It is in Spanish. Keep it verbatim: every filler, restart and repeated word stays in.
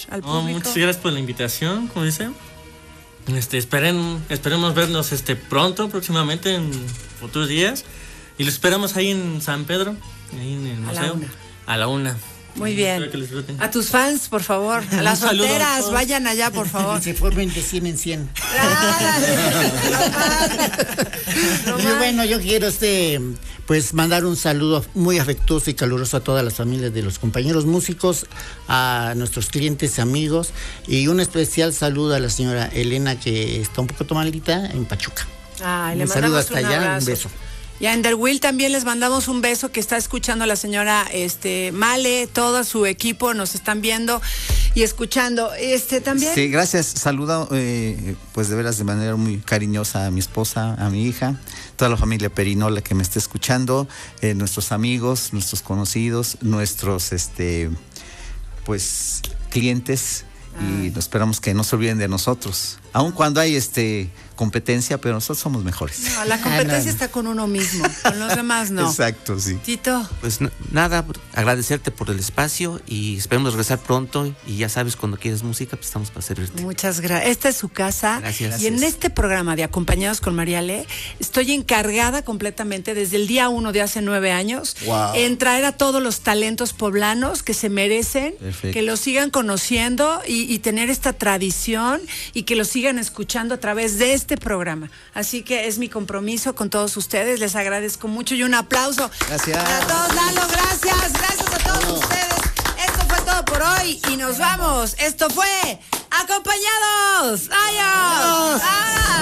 al Oh, público. muchas gracias por la invitación, como dice. Este, esperen, esperemos vernos este pronto, próximamente, en futuros días. Y lo esperamos ahí en San Pedro, ahí en el A la museo. una. A la una. Muy Espero bien. que lo disfruten. A tus fans, por favor. A las Un saludo a solteras, todos. vayan allá, por favor. Y se formen de cien en cien. No Y más. bueno, yo quiero este pues mandar un saludo muy afectuoso y caluroso a todas las familias de los compañeros músicos, a nuestros clientes y amigos, y un especial saludo a la señora Elena, que está un poco malita en Pachuca. Ay, le Un saludo mandamos hasta un allá, abrazo. un beso. Y a Enderwill también les mandamos un beso, que está escuchando a la señora este Male, todo su equipo nos están viendo y escuchando. Este también. Sí, gracias. Saluda, eh, pues de veras de manera muy cariñosa a mi esposa, a mi hija, toda la familia Perinola que me está escuchando, eh, nuestros amigos, nuestros conocidos, nuestros, este, pues, clientes. Y esperamos que no se olviden de nosotros, aun cuando hay este competencia, pero nosotros somos mejores. No, la competencia está con uno mismo, con los demás no. Exacto, sí. Tito. Pues n- nada, agradecerte por el espacio y esperemos regresar pronto. Y ya sabes, cuando quieres música, pues estamos para servirte. Muchas gracias. Esta es su casa. Gracias. Y en este programa de Acompañados con Mariale, estoy encargada completamente desde el día uno de hace nueve años Wow. en traer a todos los talentos poblanos que se merecen, Perfecto. que los sigan conociendo y, y tener esta tradición y que los sigan escuchando a través de este programa. Así que es mi compromiso con todos ustedes. Les agradezco mucho y un aplauso. Gracias. Para todos, Lalo, gracias. Gracias a todos ustedes. Esto fue todo por hoy y nos vamos. Esto fue Acompañados. Adiós. Ah.